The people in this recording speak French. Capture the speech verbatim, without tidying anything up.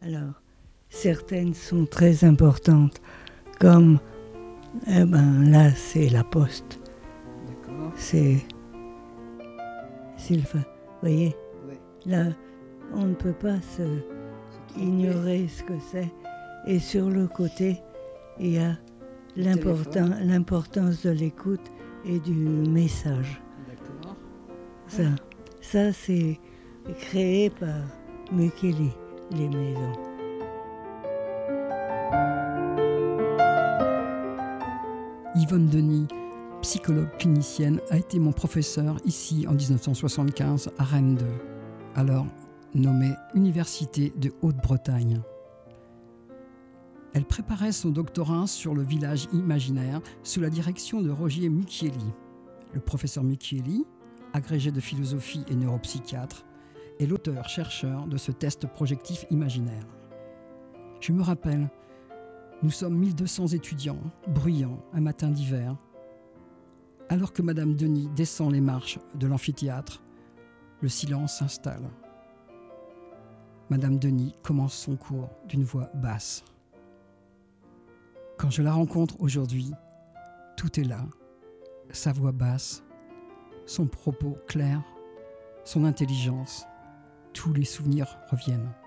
Alors, certaines sont très importantes, comme, eh ben, là, c'est la poste. D'accord. C'est... c'est le... Vous voyez, Ouais. là, on ne peut pas se ignorer ce que c'est. Et sur le côté, il y a l'importan- l'importance de l'écoute et du message. D'accord. Ça, ça c'est créé par Mukeli, les maisons. Yvonne Denis, psychologue clinicienne, a été mon professeur ici en dix-neuf cent soixante-quinze à Rennes deux, alors nommée Université de Haute-Bretagne. Elle préparait son doctorat sur le village imaginaire sous la direction de Roger Mucchielli. Le professeur Mucchielli, agrégé de philosophie et neuropsychiatre, est l'auteur-chercheur de ce test projectif imaginaire. Je me rappelle, nous sommes mille deux cents étudiants, bruyants, un matin d'hiver. Alors que Madame Denis descend les marches de l'amphithéâtre, le silence s'installe. Madame Denis commence son cours d'une voix basse. Quand je la rencontre aujourd'hui, tout est là. Sa voix basse, son propos clair, son intelligence. Tous les souvenirs reviennent.